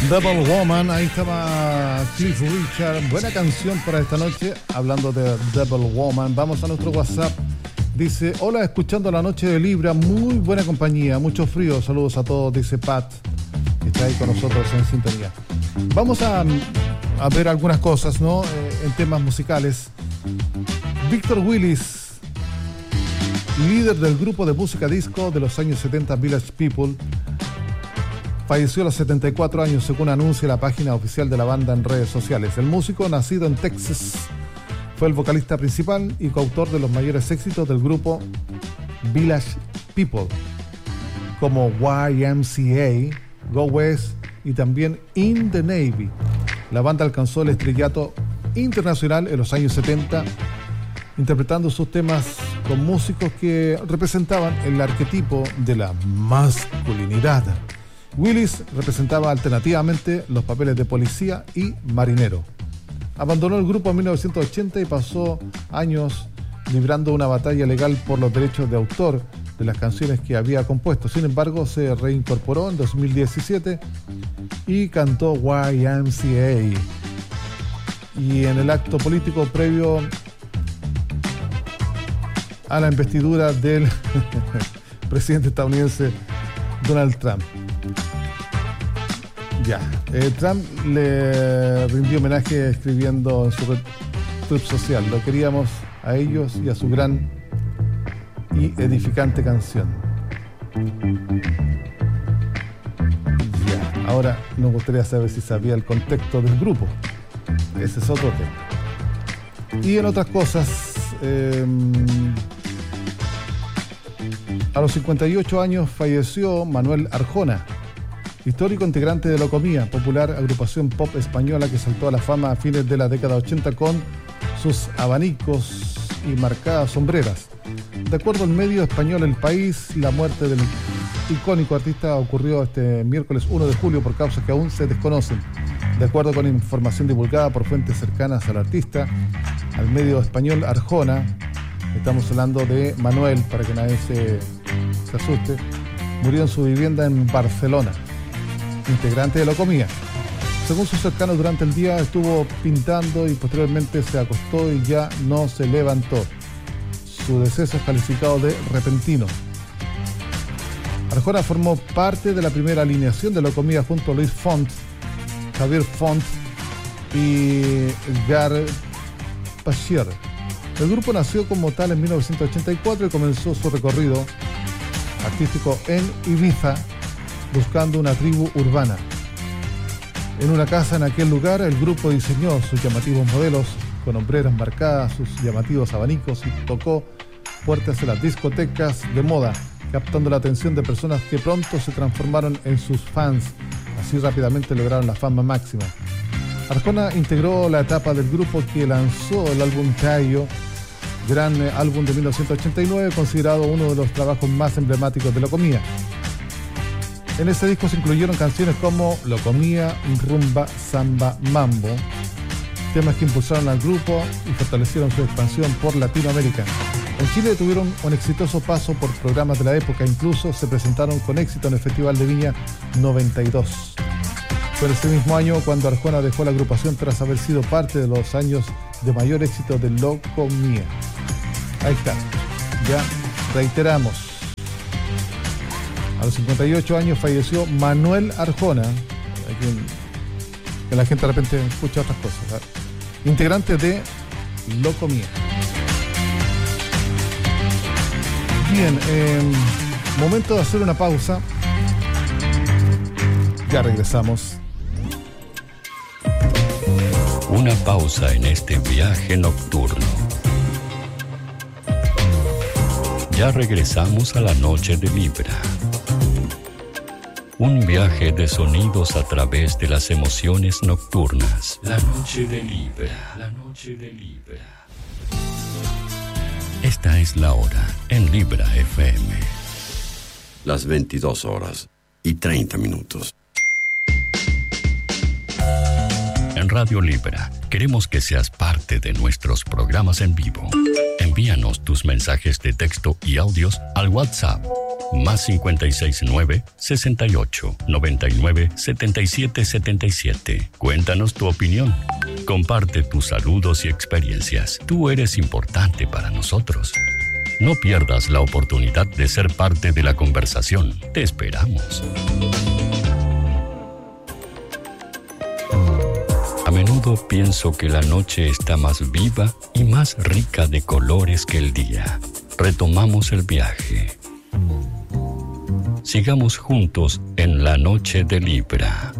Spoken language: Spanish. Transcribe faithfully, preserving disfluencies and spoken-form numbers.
Devil Woman, ahí estaba Cliff Richard. Buena canción para esta noche. Hablando de Devil Woman, vamos a nuestro WhatsApp. Dice, hola, escuchando La Noche de Libra, muy buena compañía, mucho frío, saludos a todos, dice Pat, que está ahí con nosotros en sintonía. Vamos a, a ver algunas cosas, ¿no? Eh, en temas musicales. Victor Willis, líder del grupo de música disco de los años setenta Village People, falleció a los setenta y cuatro años, según anuncia la página oficial de la banda en redes sociales. El músico, nacido en Texas, fue el vocalista principal y coautor de los mayores éxitos del grupo Village People, como Y M C A, Go West y también In the Navy. La banda alcanzó el estrellato internacional en los años setenta, interpretando sus temas con músicos que representaban el arquetipo de la masculinidad. Willis representaba alternativamente los papeles de policía y marinero. Abandonó el grupo en mil novecientos ochenta y pasó años librando una batalla legal por los derechos de autor de las canciones que había compuesto. Sin embargo, se reincorporó en dos mil diecisiete y cantó Y M C A. Y en el acto político previo a la investidura del presidente estadounidense Donald Trump. Ya, eh, Trump le rindió homenaje escribiendo en su red, red social. Lo queríamos a ellos y a su gran y edificante canción. Ya, ahora nos gustaría saber si sabía el contexto del grupo. Ese es otro tema. Y en otras cosas, eh, a los cincuenta y ocho años falleció Manuel Arjona, histórico integrante de Locomía, popular agrupación pop española que saltó a la fama a fines de la década ochenta con sus abanicos y marcadas sombreras. De acuerdo al medio español El País, la muerte del icónico artista ocurrió este miércoles uno de julio por causas que aún se desconocen. De acuerdo con información divulgada por fuentes cercanas al artista, al medio español Arjona, estamos hablando de Manuel, para que nadie se, se asuste, murió en su vivienda en Barcelona, integrante de Locomía. Según sus cercanos, durante el día estuvo pintando y posteriormente se acostó y ya no se levantó. Su deceso es calificado de repentino. Arjona formó parte de la primera alineación de Locomía junto a Luis Font, Javier Font y Gar Pachier. El grupo nació como tal en mil novecientos ochenta y cuatro y comenzó su recorrido artístico en Ibiza, buscando una tribu urbana. En una casa en aquel lugar, el grupo diseñó sus llamativos modelos con hombreras marcadas, sus llamativos abanicos y tocó puertas en las discotecas de moda, captando la atención de personas que pronto se transformaron en sus fans. Así rápidamente lograron la fama máxima. Arjona integró la etapa del grupo que lanzó el álbum Tayo, gran álbum de mil novecientos ochenta y nueve, considerado uno de los trabajos más emblemáticos de Locomía. En ese disco se incluyeron canciones como Locomía, Rumba, Samba, Mambo, temas que impulsaron al grupo y fortalecieron su expansión por Latinoamérica. En Chile tuvieron un exitoso paso por programas de la época, incluso se presentaron con éxito en el Festival de Viña noventa y dos. Fue ese mismo año cuando Arjona dejó la agrupación tras haber sido parte de los años de mayor éxito de Locomía. Ahí está, ya reiteramos. A los cincuenta y ocho años falleció Manuel Arjona, aquí, que la gente de repente escucha otras cosas, ¿verdad? Integrante de Locomía. Bien, eh, momento de hacer una pausa. Ya regresamos. Una pausa en este viaje nocturno. Ya regresamos a la noche de Libra. Un viaje de sonidos a través de las emociones nocturnas. La noche de Libra. La noche de Libra. Esta es la hora en Libra F M. Las veintidós horas y treinta minutos. En Radio Libra queremos que seas parte de nuestros programas en vivo. Envíanos tus mensajes de texto y audios al WhatsApp Más cincuenta y seis nueve, sesenta y ocho, noventa y nueve, setenta y siete, setenta y siete. Cuéntanos tu opinión. Comparte tus saludos y experiencias. Tú eres importante para nosotros. No pierdas la oportunidad de ser parte de la conversación. Te esperamos. A menudo pienso que la noche está más viva y más rica de colores que el día. Retomamos el viaje. Sigamos juntos en la noche de Libra.